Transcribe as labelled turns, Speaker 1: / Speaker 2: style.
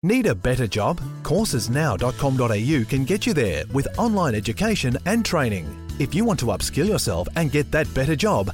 Speaker 1: Need a better job? Coursesnow.com.au can get you there with online education and training. If you want to upskill yourself and get that better job,